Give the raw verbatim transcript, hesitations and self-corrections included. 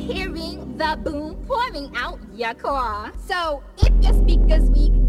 hearing the boom pouring out your car. So if your speakers weak,